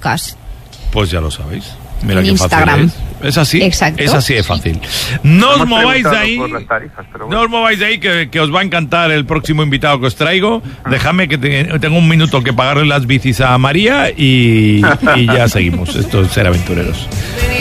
podcast. Pues ya lo sabéis. Mira en qué Instagram. fácil es así. Exacto. Es así de fácil. No os mováis de ahí. Por las tarifas, pero bueno. No os mováis de ahí, que os va a encantar el próximo invitado que os traigo. Déjame que tengo un minuto que pagarle las bicis a María y ya seguimos. Esto es Ser Aventureros.